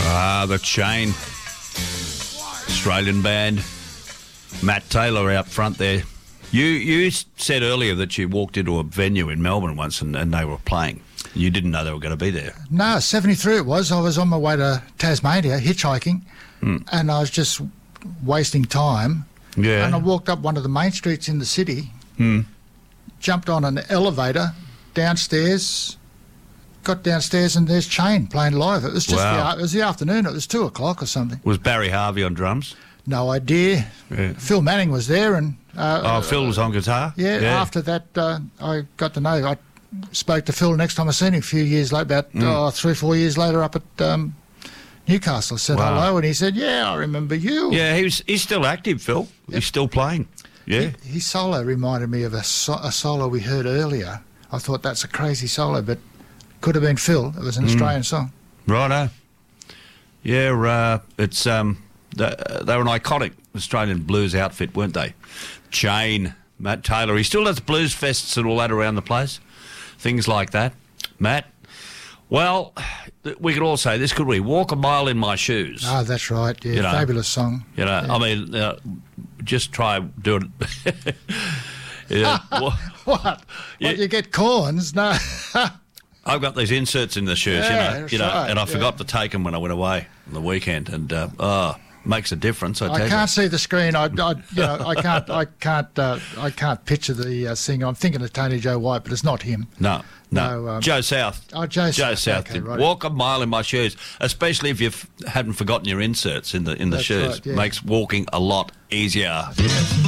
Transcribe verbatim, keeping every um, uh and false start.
Ah, the Chain. Australian band. Matt Taylor out front there. You you said earlier that you walked into a venue in Melbourne once and, and they were playing. You didn't know they were going to be there. No, seventy-three it was. I was on my way to Tasmania hitchhiking, Mm. and I was just wasting time. Yeah. And I walked up one of the main streets in the city, Mm. jumped on an elevator downstairs, got downstairs, and there's Chain playing live. It was just Wow. the, it was the afternoon. It was two o'clock or something. Was Barry Harvey on drums? No idea. Yeah. Phil Manning was there, and uh, Oh, Phil was on guitar? yeah, After that, uh, I got to know. I spoke to Phil next time I seen him a few years later, about Mm. oh, three or four years later, up at um, Newcastle. I said Wow. hello, and he said, "Yeah, I remember you." Yeah, he was, he's still active, Phil. He's still playing. Yeah. His solo reminded me of a, so- a solo we heard earlier. I thought that's a crazy solo, but could have been Phil. It was an Mm. Australian song. Righto. Yeah, uh, it's um, they, they were an iconic Australian blues outfit, weren't they? Chain, Matt Taylor. He still does blues fests and all that around the place. Things like that. Matt, well, we could all say this, could we? Walk a mile in my shoes. Ah, that's right. Yeah, You know. fabulous song. You know, Yeah. I mean, uh, just try doing it. Yeah, well, What? Yeah. What, you get corns? No. I've got these inserts in the shoes, Yeah, you know, that's you know, right, and I yeah. forgot to take them when I went away on the weekend, and uh, oh, makes a difference. I tell I you. can't see the screen. I, I, you know, I can't, I can't, uh, I can't picture the uh, singer. I'm thinking of Tony Joe White, but it's not him. No, no. No, um, Joe South. Oh, Joe Joe South, South okay, did right. walk a mile in my shoes, especially if you f- hadn't forgotten your inserts in the in the That's shoes. right, yeah. Makes walking a lot easier.